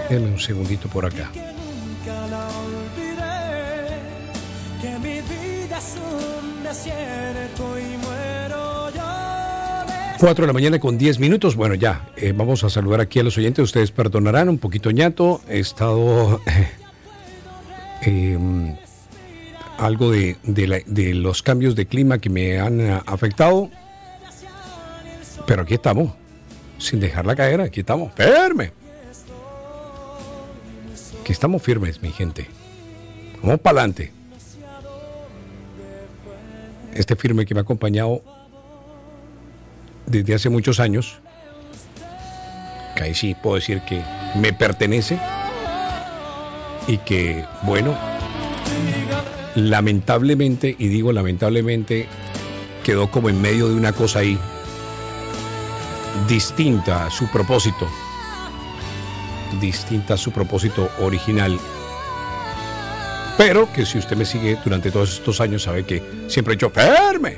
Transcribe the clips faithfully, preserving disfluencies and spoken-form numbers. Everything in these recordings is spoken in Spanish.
Denme un segundito por acá. Cuatro de la mañana con diez minutos. Bueno, ya, eh, vamos a saludar aquí a los oyentes. Ustedes perdonarán, un poquito ñato. He estado eh, eh, algo de, de, la, de los cambios de clima que me han uh, afectado. Pero aquí estamos, sin dejarla caer, aquí estamos, firme. Aquí estamos firmes, mi gente. Vamos para adelante. Este firme que me ha acompañado desde hace muchos años, que ahí sí puedo decir que me pertenece y que, bueno, lamentablemente, y digo lamentablemente, quedó como en medio de una cosa ahí distinta a su propósito, distinta a su propósito original. Pero que si usted me sigue durante todos estos años sabe que siempre he hecho firme.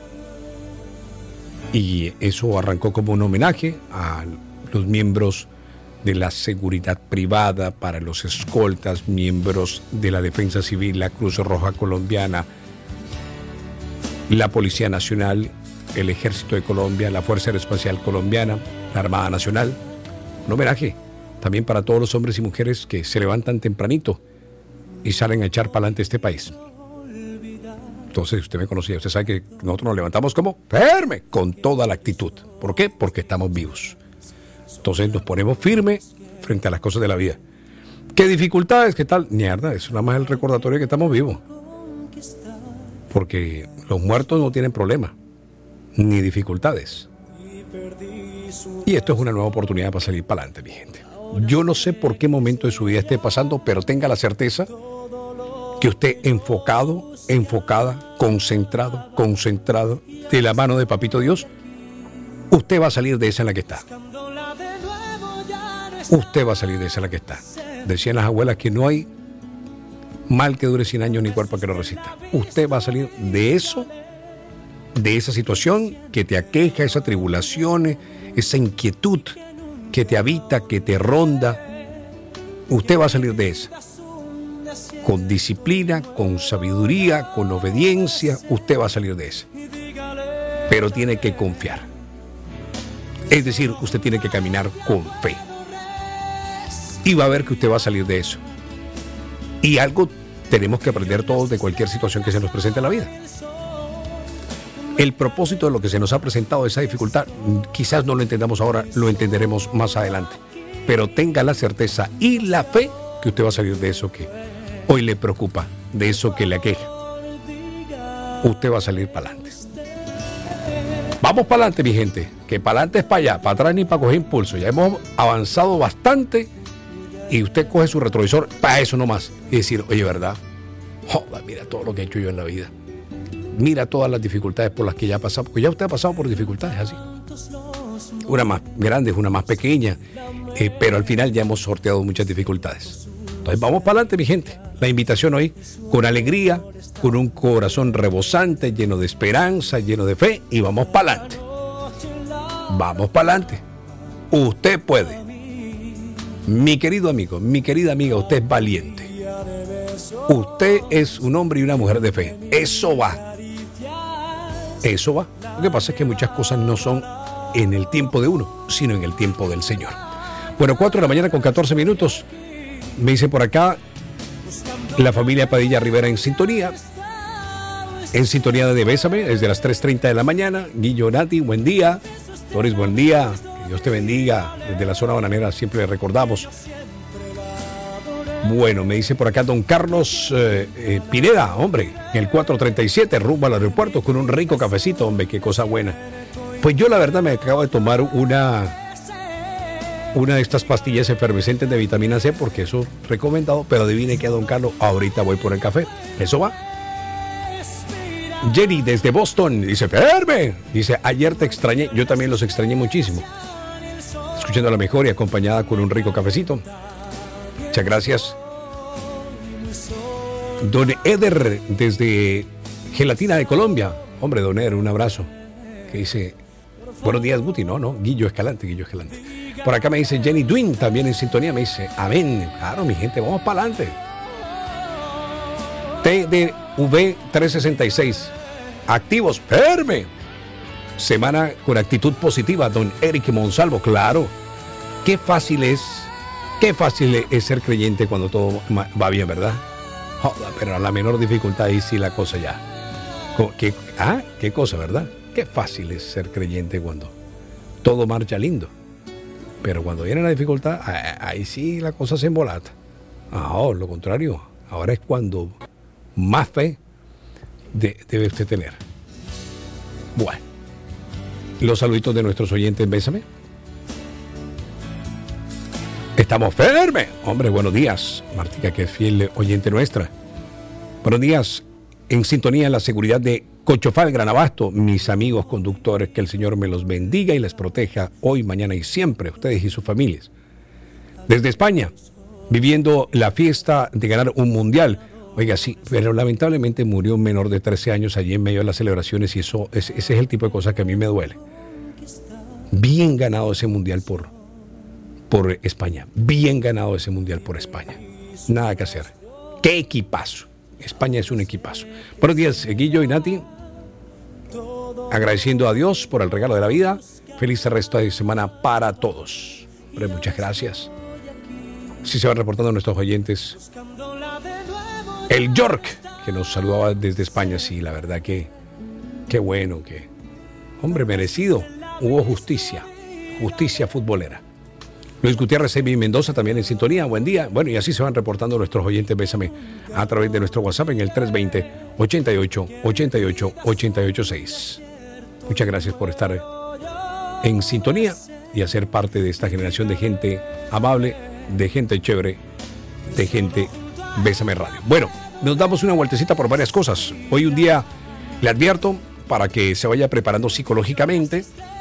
Y eso arrancó como un homenaje a los miembros de la seguridad privada, para los escoltas, miembros de la Defensa Civil, la Cruz Roja Colombiana, la Policía Nacional, el Ejército de Colombia, la Fuerza Aeroespacial Colombiana, la Armada Nacional. Un homenaje también para todos los hombres y mujeres que se levantan tempranito y salen a echar para adelante este país. Entonces, usted me conocía, usted sabe que nosotros nos levantamos como firme, con toda la actitud. ¿Por qué? Porque estamos vivos. Entonces nos ponemos firme frente a las cosas de la vida. ¿Qué dificultades? ¿Qué tal? Mierda, eso nada más el recordatorio de que estamos vivos. Porque los muertos no tienen problema, ni dificultades. Y esto es una nueva oportunidad para salir para adelante, mi gente. Yo no sé por qué momento de su vida esté pasando, pero tenga la certeza que usted enfocado, enfocada, concentrado, concentrado, de la mano de Papito Dios, usted va a salir de esa en la que está. Usted va a salir de esa en la que está. Decían las abuelas que no hay mal que dure cien años ni cuerpo que lo resista. Usted va a salir de eso, de esa situación que te aqueja, esa tribulación, esa inquietud que te habita, que te ronda. Usted va a salir de esa. Con disciplina, con sabiduría, con obediencia, usted va a salir de esa. Pero tiene que confiar. Es decir, usted tiene que caminar con fe. Y va a ver que usted va a salir de eso. Y algo tenemos que aprender todos de cualquier situación que se nos presente en la vida. El propósito de lo que se nos ha presentado, esa dificultad, quizás no lo entendamos ahora, lo entenderemos más adelante. Pero tenga la certeza y la fe que usted va a salir de eso que hoy le preocupa, de eso que le aqueja. Usted va a salir para adelante. Vamos para adelante, mi gente, que para adelante es para allá, para atrás ni para coger impulso. Ya hemos avanzado bastante y usted coge su retrovisor para eso nomás y decir, oye, ¿verdad? Joder, mira todo lo que he hecho yo en la vida. Mira todas las dificultades por las que ya ha pasado, porque ya usted ha pasado por dificultades así. Una más grande, una más pequeña, eh, pero al final ya hemos sorteado muchas dificultades. Entonces vamos para adelante, mi gente. La invitación hoy, con alegría, con un corazón rebosante, lleno de esperanza, lleno de fe, y vamos para adelante. Vamos para adelante. Usted puede. Mi querido amigo, mi querida amiga, usted es valiente. Usted es un hombre y una mujer de fe. Eso va. Eso va. Lo que pasa es que muchas cosas no son en el tiempo de uno, sino en el tiempo del Señor. Bueno, cuatro de la mañana con catorce minutos. Me dice por acá, la familia Padilla Rivera en sintonía. En sintonía de Bésame, desde las tres treinta de la mañana. Guillo, Nati, buen día. Doris, buen día. Que Dios te bendiga. Desde la zona bananera siempre le recordamos. Bueno, me dice por acá don Carlos eh, eh, Pineda, hombre, en el cuatro treinta y siete, rumbo al aeropuerto con un rico cafecito, hombre, qué cosa buena. Pues yo la verdad me acabo de tomar una una de estas pastillas efervescentes de vitamina C, porque eso es recomendado, pero adivine que don Carlos, ahorita voy por el café. Eso va. Jenny desde Boston dice, ¡Ferme! Dice, ayer te extrañé, yo también los extrañé muchísimo. Escuchando la mejor y acompañada con un rico cafecito. Muchas gracias. Don Eder desde Gelatina de Colombia. Hombre, don Eder, un abrazo. Que dice, buenos días, Guti. No, no, Guillo Escalante, Guillo Escalante. Por acá me dice Jenny Dwin, también en sintonía, me dice, amén. Claro, mi gente, vamos para adelante. T D V trescientos sesenta y seis, activos, firme. Semana con actitud positiva, don Eric Monsalvo, claro. Qué fácil es, qué fácil es ser creyente cuando todo va bien, ¿verdad? Joda, pero a la menor dificultad ahí sí la cosa ya. ¿Qué, ah, qué cosa, ¿verdad? Qué fácil es ser creyente cuando todo marcha lindo. Pero cuando viene la dificultad, ahí sí la cosa se embolata. Ahora, lo contrario, ahora es cuando más fe de, debe usted tener. Bueno, los saluditos de nuestros oyentes, bésame. Estamos firmes. Hombre, buenos días. Martica, que es fiel oyente nuestra. Buenos días. En sintonía en la seguridad de Cochofal, Gran Abasto. Mis amigos conductores, que el Señor me los bendiga y les proteja hoy, mañana y siempre, ustedes y sus familias. Desde España, viviendo la fiesta de ganar un mundial. Oiga, sí, pero lamentablemente murió un menor de trece años allí en medio de las celebraciones y eso, ese, ese es el tipo de cosas que a mí me duele. Bien ganado ese mundial por, por España. Bien ganado ese mundial por España. Nada que hacer. ¡Qué equipazo! España es un equipazo. Buenos días, Guillo y Nati. Agradeciendo a Dios por el regalo de la vida. Feliz resto de semana para todos. Hombre, muchas gracias. Sí se van reportando nuestros oyentes. El York, que nos saludaba desde España. Sí, la verdad que qué bueno, que hombre, merecido. Hubo justicia, justicia futbolera. Luis Gutiérrez, Emi Mendoza también en sintonía. Buen día. Bueno, y así se van reportando nuestros oyentes. Bésame a través de nuestro WhatsApp en el tres dos cero, ochenta y ocho, ochenta y ocho, ochenta y ocho seis. Muchas gracias por estar en sintonía y hacer parte de esta generación de gente amable, de gente chévere, de gente Bésame Radio. Bueno, nos damos una vueltecita por varias cosas. Hoy un día le advierto para que se vaya preparando psicológicamente.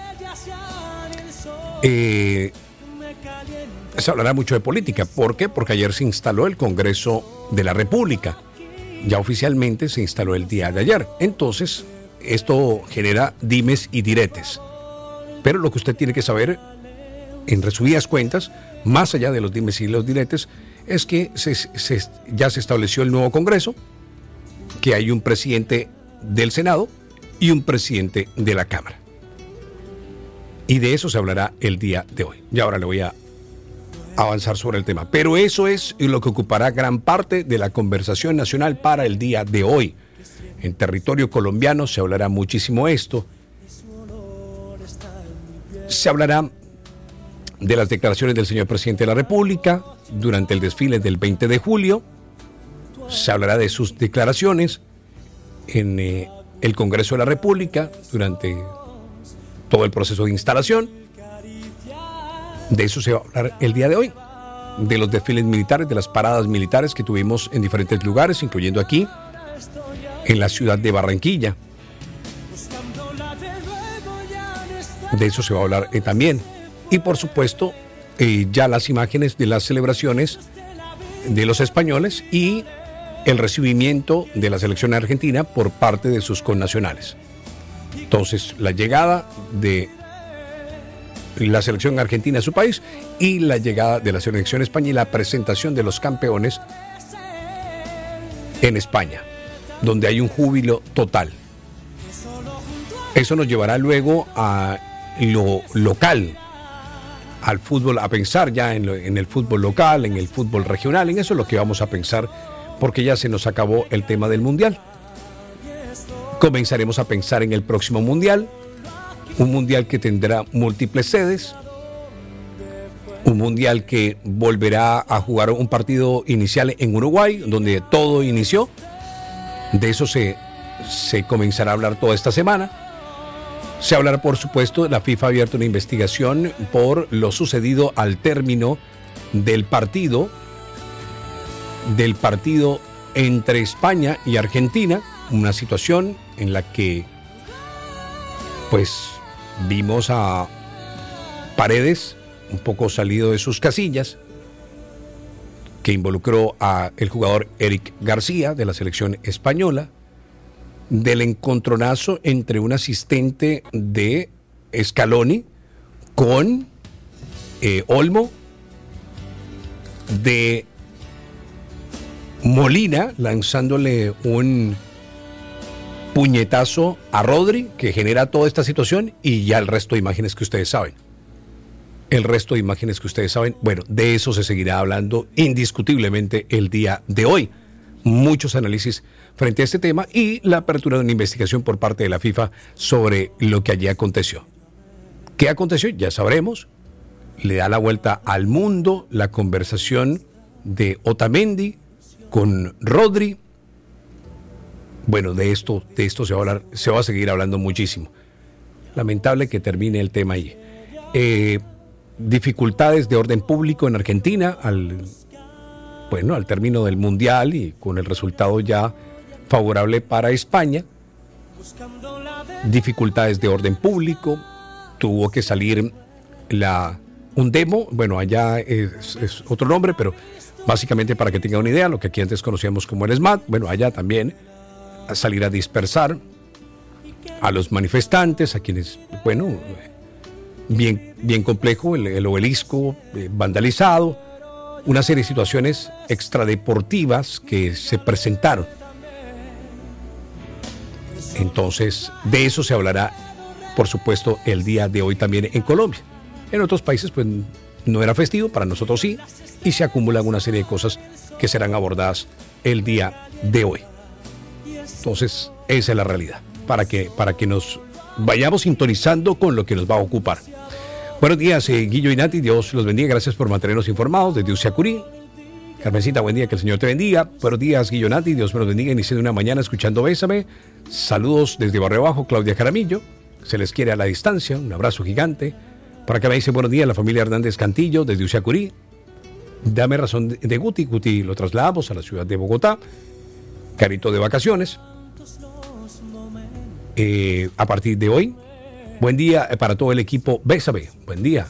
Eh... Se hablará mucho de política. ¿Por qué? Porque ayer se instaló el Congreso de la República. Ya oficialmente se instaló el día de ayer. Entonces, esto genera dimes y diretes. Pero lo que usted tiene que saber, en resumidas cuentas, más allá de los dimes y los diretes, es que se, se, ya se estableció el nuevo Congreso, que hay un presidente del Senado y un presidente de la Cámara. Y de eso se hablará el día de hoy. Y ahora le voy a avanzar sobre el tema. Pero eso es lo que ocupará gran parte de la conversación nacional para el día de hoy. En territorio colombiano se hablará muchísimo esto. Se hablará de las declaraciones del señor presidente de la República durante el desfile del veinte de julio. Se hablará de sus declaraciones en eh, el Congreso de la República durante todo el proceso de instalación. De eso se va a hablar el día de hoy, de los desfiles militares, de las paradas militares que tuvimos en diferentes lugares, incluyendo aquí, en la ciudad de Barranquilla. De eso se va a hablar eh, también. Y por supuesto, eh, ya las imágenes de las celebraciones de los españoles y el recibimiento de la selección argentina por parte de sus connacionales. Entonces, la llegada de la selección argentina a su país y la llegada de la selección española y la presentación de los campeones en España, donde hay un júbilo total. Eso nos llevará luego a lo local, al fútbol, a pensar ya en, lo, en el fútbol local, en el fútbol regional. En eso es lo que vamos a pensar, porque ya se nos acabó el tema del mundial. Comenzaremos a pensar en el próximo mundial. Un mundial que tendrá múltiples sedes, un mundial que volverá a jugar un partido inicial en Uruguay, donde todo inició. De eso se, se comenzará a hablar toda esta semana. Se hablará, por supuesto, la FIFA ha abierto una investigación por lo sucedido al término del partido, del partido entre España y Argentina, una situación en la que, pues, vimos a Paredes un poco salido de sus casillas, que involucró a el jugador Eric García de la selección española, del encontronazo entre un asistente de Scaloni con eh, Olmo, de Molina lanzándole un puñetazo a Rodri que genera toda esta situación, y ya el resto de imágenes que ustedes saben. El resto de imágenes que ustedes saben, bueno, de eso se seguirá hablando indiscutiblemente el día de hoy. Muchos análisis frente a este tema y la apertura de una investigación por parte de la FIFA sobre lo que allí aconteció. ¿Qué aconteció? Ya sabremos. Le da la vuelta al mundo la conversación de Otamendi con Rodri. Bueno, de esto, de esto se va a hablar, se va a seguir hablando muchísimo. Lamentable que termine el tema ahí. Eh, dificultades de orden público en Argentina al, bueno, al término del Mundial y con el resultado ya favorable para España. Dificultades de orden público. Tuvo que salir la, un demo, bueno, allá es, es otro nombre, pero básicamente para que tengan una idea, lo que aquí antes conocíamos como el SMAT, bueno, allá también, a salir a dispersar a los manifestantes, a quienes, bueno, bien, bien complejo, el, el obelisco eh, vandalizado, una serie de situaciones extradeportivas que se presentaron. Entonces, de eso se hablará, por supuesto, el día de hoy también en Colombia. En otros países, pues, no era festivo, para nosotros sí, y se acumulan una serie de cosas que serán abordadas el día de hoy. Entonces, esa es la realidad, para que, para que nos vayamos sintonizando con lo que nos va a ocupar. Buenos días, eh, Guillo y Nati, Dios los bendiga, gracias por mantenernos informados desde Usiacurí. Carmencita, buen día, que el Señor te bendiga. Buenos días, Guillo, Nati, Dios me los bendiga, iniciando una mañana escuchando Bésame. Saludos desde Barrio Bajo, Claudia Jaramillo, se les quiere a la distancia, un abrazo gigante. Para acá me dice buenos días la familia Hernández Cantillo desde Usiacurí. Dame razón de, de Guti, Guti lo trasladamos a la ciudad de Bogotá. Carito de vacaciones. Eh, a partir de hoy, buen día para todo el equipo Bésame, buen día.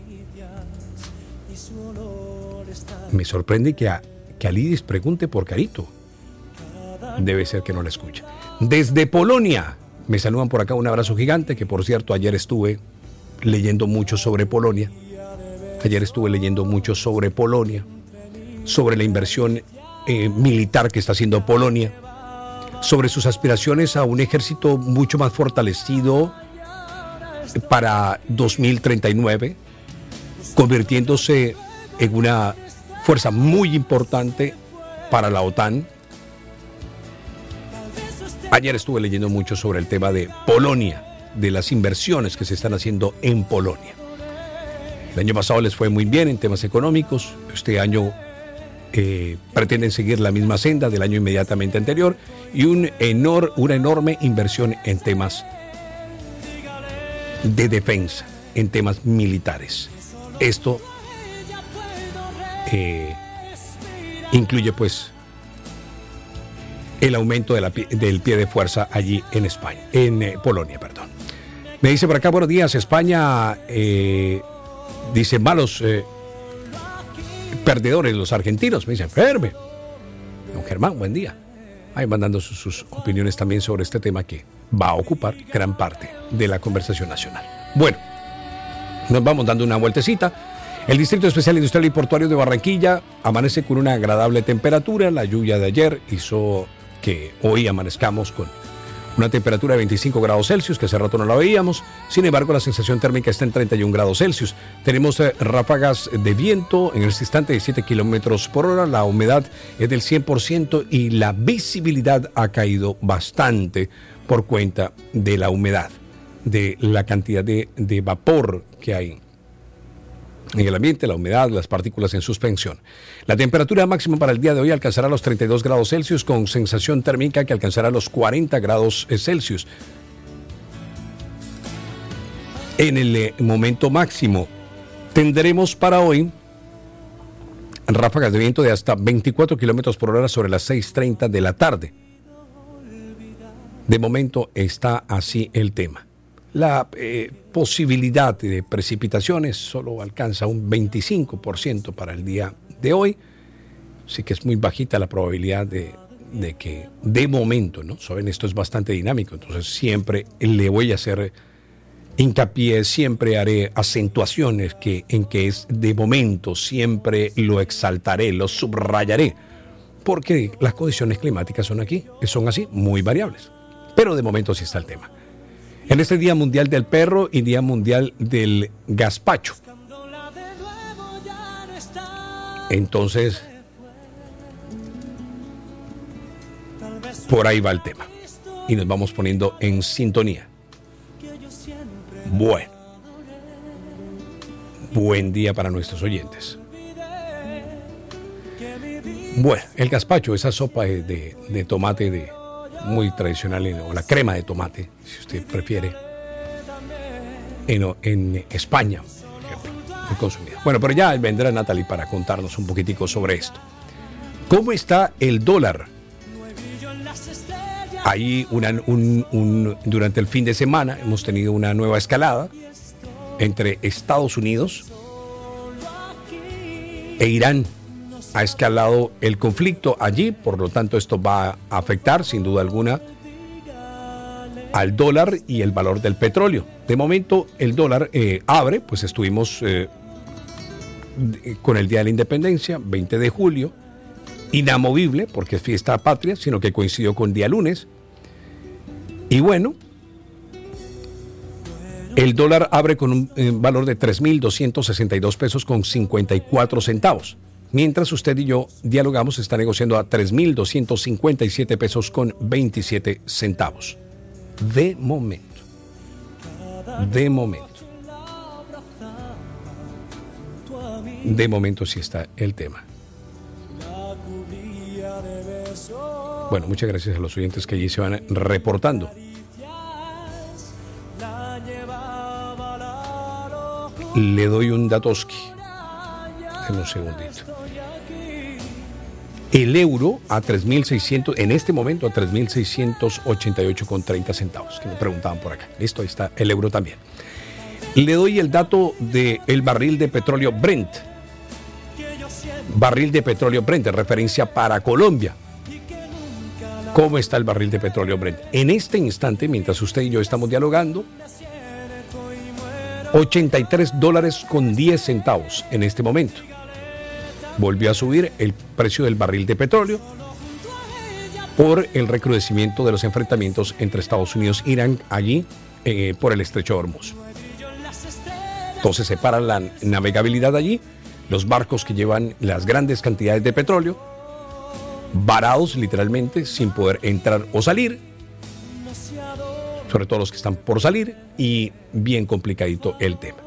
Me sorprende que a, que a Lidis pregunte por Carito. Debe ser que no la escucha. Desde Polonia, me saludan por acá, un abrazo gigante, que por cierto ayer estuve leyendo mucho sobre Polonia. Ayer estuve leyendo mucho sobre Polonia, sobre la inversión eh, militar que está haciendo Polonia, sobre sus aspiraciones a un ejército mucho más fortalecido para dos mil treinta y nueve, convirtiéndose en una fuerza muy importante para la OTAN. Ayer estuve leyendo mucho sobre el tema de Polonia, de las inversiones que se están haciendo en Polonia. El año pasado les fue muy bien en temas económicos. Este año eh, pretenden seguir la misma senda del año inmediatamente anterior y un enor, una enorme inversión en temas de defensa, en temas militares. Esto eh, incluye pues el aumento de la, del pie de fuerza allí en España, en eh, Polonia, perdón. Me dice por acá, buenos días, España, eh, dice, malos eh, perdedores los argentinos. Me dice, enferme. Don Germán, buen día. Ahí mandando sus, sus opiniones también sobre este tema que va a ocupar gran parte de la conversación nacional. Bueno, nos vamos dando una vueltecita. El Distrito Especial Industrial y Portuario de Barranquilla amanece con una agradable temperatura. La lluvia de ayer hizo que hoy amanezcamos con una temperatura de veinticinco grados Celsius, que hace rato no la veíamos. Sin embargo, la sensación térmica está en treinta y un grados Celsius. Tenemos eh, ráfagas de viento en este instante de siete kilómetros por hora. La humedad es del cien por ciento y la visibilidad ha caído bastante por cuenta de la humedad, de la cantidad de, de vapor que hay en el ambiente, la humedad, las partículas en suspensión. La temperatura máxima para el día de hoy alcanzará los treinta y dos grados Celsius con sensación térmica que alcanzará los cuarenta grados Celsius. En el eh, momento máximo tendremos para hoy ráfagas de viento de hasta veinticuatro kilómetros por hora sobre las seis treinta de la tarde. De momento está así el tema. La eh, posibilidad de precipitaciones solo alcanza un veinticinco por ciento para el día de hoy. Así que es muy bajita la probabilidad de, de que de momento, ¿no? Saben, esto es bastante dinámico, entonces siempre le voy a hacer hincapié, siempre haré acentuaciones que, en que es de momento, siempre lo exaltaré, lo subrayaré, porque las condiciones climáticas son aquí, son así, muy variables. Pero de momento sí está el tema. En este Día Mundial del Perro y Día Mundial del Gazpacho. Entonces, por ahí va el tema. Y nos vamos poniendo en sintonía. Bueno. Buen día para nuestros oyentes. Bueno, el gazpacho, esa sopa de, de, de tomate de, muy tradicional, o la crema de tomate, si usted prefiere, en, en España, por ejemplo, muy consumida. Bueno, pero ya vendrá Natalie para contarnos un poquitico sobre esto. ¿Cómo está el dólar? Ahí una, un, un, durante el fin de semana hemos tenido una nueva escalada entre Estados Unidos e Irán. Ha escalado el conflicto allí, por lo tanto esto va a afectar sin duda alguna al dólar y el valor del petróleo. De momento el dólar eh, abre, pues estuvimos eh, con el Día de la Independencia, veinte de julio, inamovible porque es fiesta patria, sino que coincidió con día lunes. Y bueno, el dólar abre con un eh, valor de tres mil doscientos sesenta y dos pesos con cincuenta y cuatro centavos. Mientras usted y yo dialogamos, está negociando a tres mil doscientos cincuenta y siete pesos con veintisiete centavos. De momento. De momento. De momento sí está el tema. Bueno, muchas gracias a los oyentes que allí se van reportando. Le doy un datoski. En un segundito. El euro a tres mil seiscientos, en este momento a tres mil seiscientos ochenta y ocho con treinta centavos, que me preguntaban por acá. Listo, ahí está el euro también. Le doy el dato del barril de petróleo Brent. Barril de petróleo Brent, referencia para Colombia. ¿Cómo está el barril de petróleo Brent? En este instante, mientras usted y yo estamos dialogando, ochenta y tres dólares con diez centavos en este momento. Volvió a subir el precio del barril de petróleo por el recrudecimiento de los enfrentamientos entre Estados Unidos e Irán allí eh, por el estrecho de Hormuz. Entonces se para la navegabilidad allí, los barcos que llevan las grandes cantidades de petróleo, varados literalmente, sin poder entrar o salir, sobre todo los que están por salir, y bien complicadito el tema.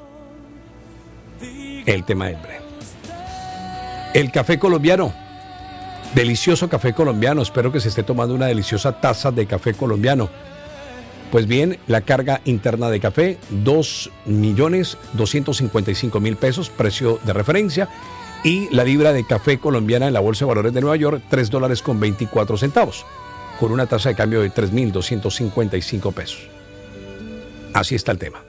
El tema del Brent. El café colombiano, delicioso café colombiano, espero que se esté tomando una deliciosa taza de café colombiano. Pues bien, la carga interna de café, dos millones doscientos cincuenta y cinco mil pesos, precio de referencia, y la libra de café colombiana en la Bolsa de Valores de Nueva York, tres dólares con veinticuatro centavos, con una tasa de cambio de tres mil doscientos cincuenta y cinco pesos. Así está el tema.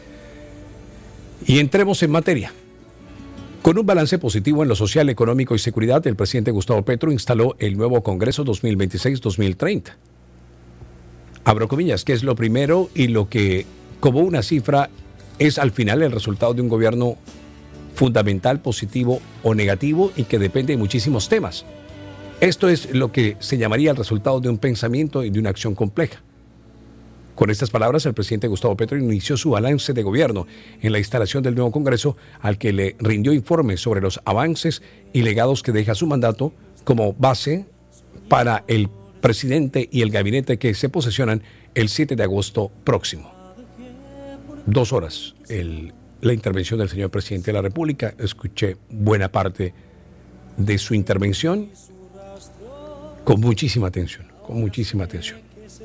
Y entremos en materia. Con un balance positivo en lo social, económico y seguridad, el presidente Gustavo Petro instaló el nuevo Congreso dos mil veintiséis dos mil treinta. Abro comillas, que es lo primero y lo que, como una cifra, es al final el resultado de un gobierno fundamental, positivo o negativo y que depende de muchísimos temas. Esto es lo que se llamaría el resultado de un pensamiento y de una acción compleja. Con estas palabras, el presidente Gustavo Petro inició su balance de gobierno en la instalación del nuevo Congreso, al que le rindió informes sobre los avances y legados que deja su mandato como base para el presidente y el gabinete que se posesionan el siete de agosto próximo. Dos horas el, la intervención del señor presidente de la República. Escuché buena parte de su intervención con muchísima atención, con muchísima atención.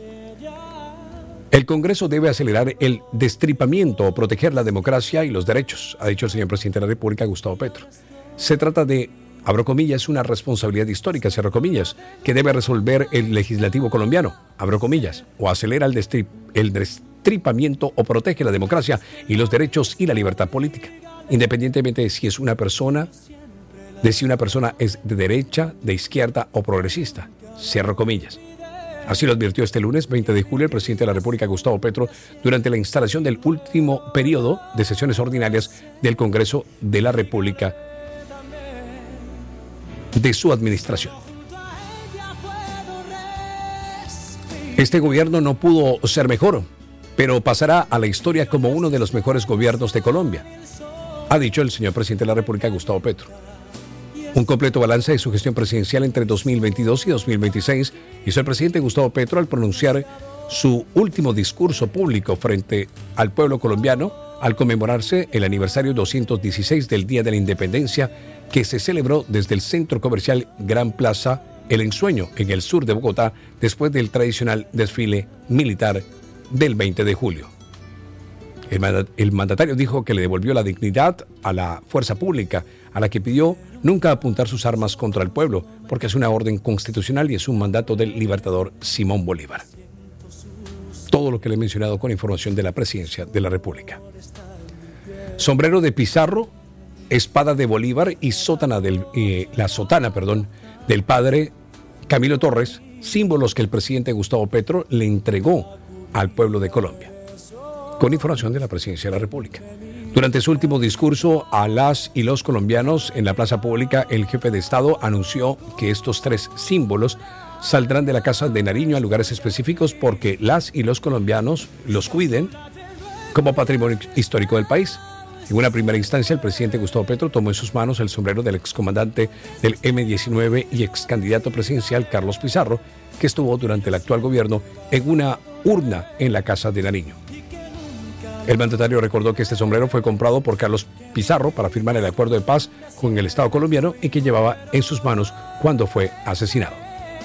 El Congreso debe acelerar el destripamiento o proteger la democracia y los derechos, ha dicho el señor presidente de la República, Gustavo Petro. Se trata de, abro comillas, una responsabilidad histórica, cierro comillas, que debe resolver el legislativo colombiano, abro comillas, o acelera el, destrip, el destripamiento o protege la democracia y los derechos y la libertad política, independientemente de si es una persona, de si una persona es de derecha, de izquierda o progresista, cierro comillas. Así lo advirtió este lunes veinte de julio el presidente de la República, Gustavo Petro, durante la instalación del último periodo de sesiones ordinarias del Congreso de la República de su administración. Este gobierno no pudo ser mejor, pero pasará a la historia como uno de los mejores gobiernos de Colombia, ha dicho el señor presidente de la República, Gustavo Petro. Un completo balance de su gestión presidencial entre dos mil veintidós y dos mil veintiséis hizo el presidente Gustavo Petro al pronunciar su último discurso público frente al pueblo colombiano al conmemorarse el aniversario doscientos dieciséis del Día de la Independencia, que se celebró desde el centro comercial Gran Plaza El Ensueño, en el sur de Bogotá, después del tradicional desfile militar del veinte de julio. El, mandat- el mandatario dijo que le devolvió la dignidad a la fuerza pública, a la que pidió nunca apuntar sus armas contra el pueblo, porque es una orden constitucional y es un mandato del libertador Simón Bolívar. Todo lo que le he mencionado con información de la Presidencia de la República. Sombrero de Pizarro, espada de Bolívar y sótana del, eh, la sotana perdón, del padre Camilo Torres, símbolos que el presidente Gustavo Petro le entregó al pueblo de Colombia. Con información de la Presidencia de la República. Durante su último discurso a las y los colombianos en la plaza pública, el jefe de Estado anunció que estos tres símbolos saldrán de la Casa de Nariño a lugares específicos porque las y los colombianos los cuiden como patrimonio histórico del país. En una primera instancia, el presidente Gustavo Petro tomó en sus manos el sombrero del excomandante del eme diecinueve y ex candidato presidencial Carlos Pizarro, que estuvo durante el actual gobierno en una urna en la Casa de Nariño. El mandatario recordó que este sombrero fue comprado por Carlos Pizarro para firmar el acuerdo de paz con el Estado colombiano y que llevaba en sus manos cuando fue asesinado.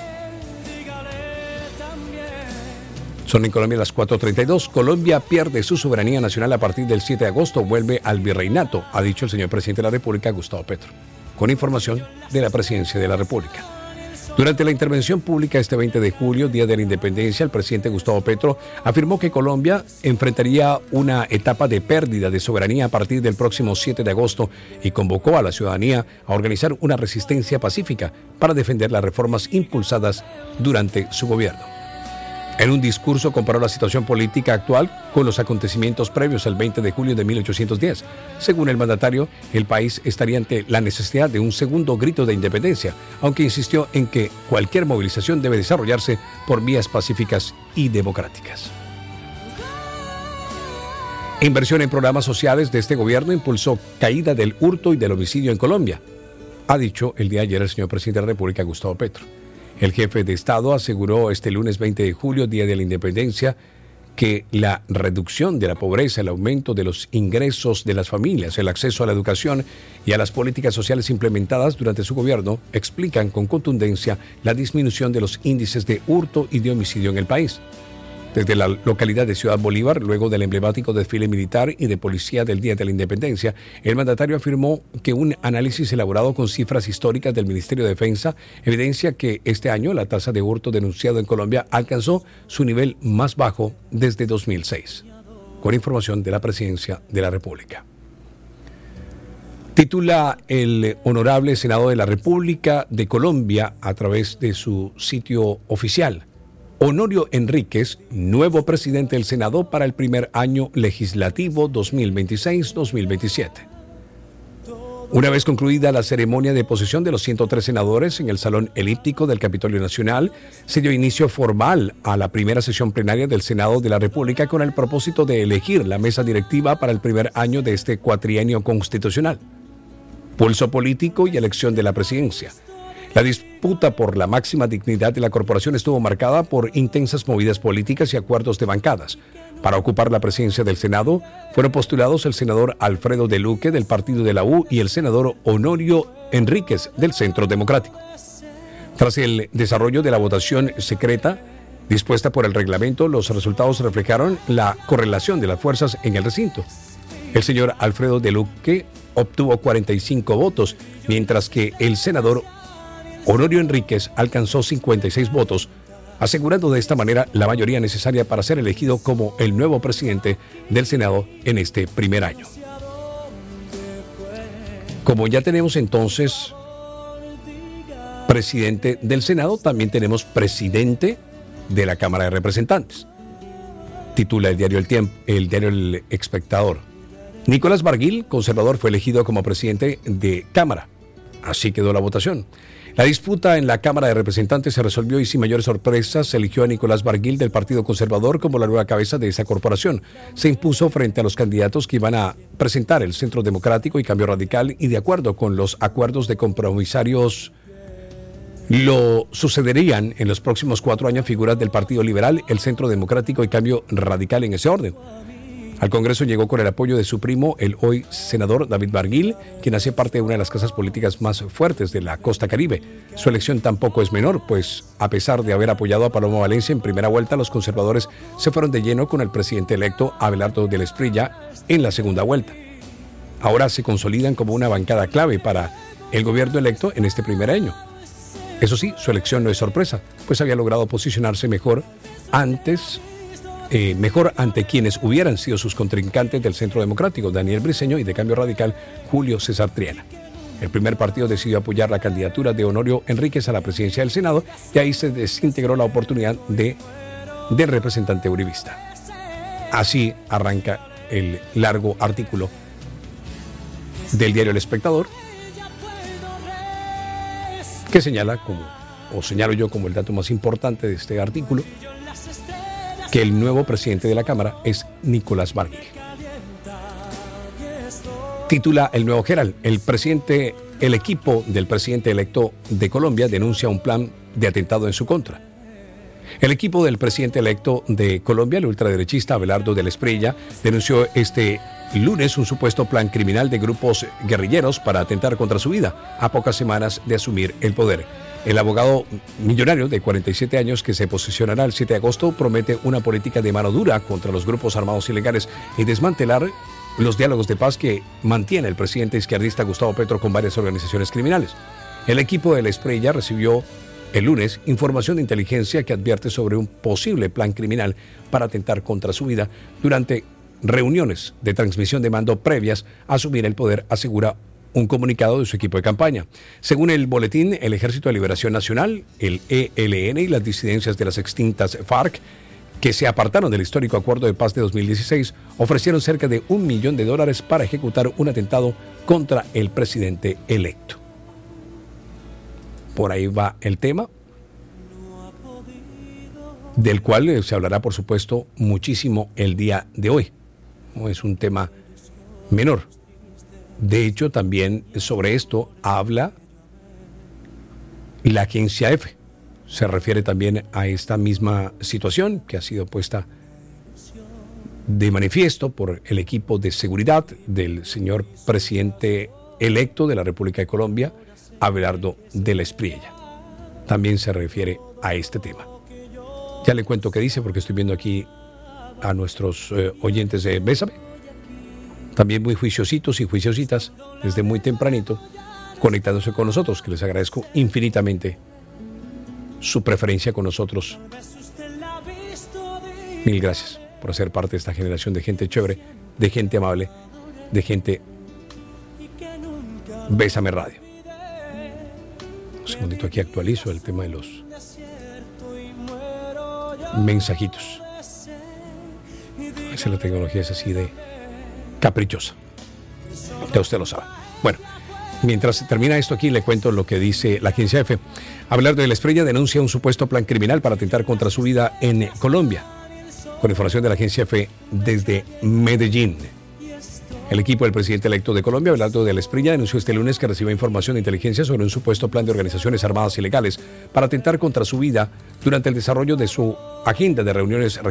Son en Colombia las cuatro treinta y dos. Colombia pierde su soberanía nacional a partir del siete de agosto, vuelve al virreinato, ha dicho el señor presidente de la República, Gustavo Petro, con información de la Presidencia de la República. Durante la intervención pública este veinte de julio, Día de la Independencia, el presidente Gustavo Petro afirmó que Colombia enfrentaría una etapa de pérdida de soberanía a partir del próximo siete de agosto y convocó a la ciudadanía a organizar una resistencia pacífica para defender las reformas impulsadas durante su gobierno. En un discurso comparó la situación política actual con los acontecimientos previos al veinte de julio de mil ochocientos diez. Según el mandatario, el país estaría ante la necesidad de un segundo grito de independencia, aunque insistió en que cualquier movilización debe desarrollarse por vías pacíficas y democráticas. Inversión en programas sociales de este gobierno impulsó caída del hurto y del homicidio en Colombia, ha dicho el día de ayer el señor presidente de la República, Gustavo Petro. El jefe de Estado aseguró este lunes veinte de julio, Día de la Independencia, que la reducción de la pobreza, el aumento de los ingresos de las familias, el acceso a la educación y a las políticas sociales implementadas durante su gobierno explican con contundencia la disminución de los índices de hurto y de homicidio en el país. Desde la localidad de Ciudad Bolívar, luego del emblemático desfile militar y de policía del Día de la Independencia, el mandatario afirmó que un análisis elaborado con cifras históricas del Ministerio de Defensa evidencia que este año la tasa de hurto denunciado en Colombia alcanzó su nivel más bajo desde dos mil seis. Con información de la Presidencia de la República. Titula el Honorable Senado de la República de Colombia a través de su sitio oficial: Honorio Enríquez, nuevo presidente del Senado para el primer año legislativo dos mil veintiséis dos mil veintisiete. Una vez concluida la ceremonia de posesión de los ciento tres senadores en el Salón Elíptico del Capitolio Nacional, se dio inicio formal a la primera sesión plenaria del Senado de la República con el propósito de elegir la mesa directiva para el primer año de este cuatrienio constitucional. Pulso político y elección de la presidencia. La disputa por la máxima dignidad de la corporación estuvo marcada por intensas movidas políticas y acuerdos de bancadas. Para ocupar la presidencia del Senado, fueron postulados el senador Alfredo de Luque del partido de la U y el senador Honorio Enríquez del Centro Democrático. Tras el desarrollo de la votación secreta dispuesta por el reglamento, los resultados reflejaron la correlación de las fuerzas en el recinto. El señor Alfredo de Luque obtuvo cuarenta y cinco votos, mientras que el senador Honorio Enríquez alcanzó cincuenta y seis votos, asegurando de esta manera la mayoría necesaria para ser elegido como el nuevo presidente del Senado en este primer año. Como ya tenemos entonces presidente del Senado, también tenemos presidente de la Cámara de Representantes. Titula el diario El Tiempo, el diario El Espectador. Nicolás Barguil, conservador, fue elegido como presidente de Cámara. Así quedó la votación. La disputa en la Cámara de Representantes se resolvió y sin mayores sorpresas se eligió a Nicolás Barguil del Partido Conservador como la nueva cabeza de esa corporación. Se impuso frente a los candidatos que iban a presentar el Centro Democrático y Cambio Radical, y de acuerdo con los acuerdos de compromisarios lo sucederían en los próximos cuatro años figuras del Partido Liberal, el Centro Democrático y Cambio Radical en ese orden. Al Congreso llegó con el apoyo de su primo, el hoy senador David Barguil, quien hace parte de una de las casas políticas más fuertes de la costa caribe. Su elección tampoco es menor, pues a pesar de haber apoyado a Paloma Valencia en primera vuelta, los conservadores se fueron de lleno con el presidente electo Abelardo del Esprilla en la segunda vuelta. Ahora se consolidan como una bancada clave para el gobierno electo en este primer año. Eso sí, su elección no es sorpresa, pues había logrado posicionarse mejor antes Eh, mejor ante quienes hubieran sido sus contrincantes del Centro Democrático, Daniel Briceño, y de Cambio Radical, Julio César Triana. El primer partido decidió apoyar la candidatura de Honorio Enríquez a la presidencia del Senado, y ahí se desintegró la oportunidad de, del representante uribista. Así arranca el largo artículo del diario El Espectador, que señala como, o señalo yo como el dato más importante de este artículo, que el nuevo presidente de la Cámara es Nicolás Barguil. Titula el Nuevo Herald, el presidente, el equipo del presidente electo de Colombia denuncia un plan de atentado en su contra. El equipo del presidente electo de Colombia, el ultraderechista Abelardo del Esprilla, denunció este lunes un supuesto plan criminal de grupos guerrilleros para atentar contra su vida a pocas semanas de asumir el poder. El abogado millonario de cuarenta y siete años, que se posesionará el siete de agosto, promete una política de mano dura contra los grupos armados ilegales y desmantelar los diálogos de paz que mantiene el presidente izquierdista Gustavo Petro con varias organizaciones criminales. El equipo de la Esprilla recibió el lunes información de inteligencia que advierte sobre un posible plan criminal para atentar contra su vida durante reuniones de transmisión de mando previas a asumir el poder, asegura un comunicado de su equipo de campaña. Según el boletín, el Ejército de Liberación Nacional, el E L N y las disidencias de las extintas FARC, que se apartaron del histórico Acuerdo de Paz de dos mil dieciséis, ofrecieron cerca de un millón de dólares para ejecutar un atentado contra el presidente electo. Por ahí va el tema, del cual se hablará, por supuesto, muchísimo el día de hoy. No es un tema menor. De hecho, también sobre esto habla la agencia EFE. Se refiere también a esta misma situación que ha sido puesta de manifiesto por el equipo de seguridad del señor presidente electo de la República de Colombia, Abelardo del Esprilla. También se refiere a este tema. Ya le cuento qué dice, porque estoy viendo aquí a nuestros eh, oyentes de Bésame, también muy juiciositos y juiciositas desde muy tempranito, conectándose con nosotros, que les agradezco infinitamente su preferencia con nosotros. Mil gracias por ser parte de esta generación de gente chévere, de gente amable, de gente Bésame Radio. Un segundito, aquí actualizo el tema de los mensajitos. A veces la tecnología es así de caprichosa. Ya usted lo sabe. Bueno, mientras termina esto aquí, le cuento lo que dice la agencia EFE. Abelardo de la Esprilla denuncia un supuesto plan criminal para atentar contra su vida en Colombia. Con información de la agencia EFE desde Medellín. El equipo del presidente electo de Colombia, Abelardo de la Esprilla, denunció este lunes que recibió información de inteligencia sobre un supuesto plan de organizaciones armadas ilegales para atentar contra su vida durante el desarrollo de su agenda de reuniones